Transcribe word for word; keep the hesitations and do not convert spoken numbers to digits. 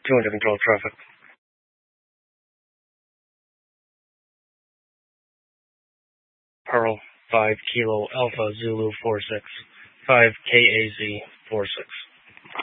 two hundred control traffic. Pearl, five Kilo Alpha Zulu four six, five K A Z four six.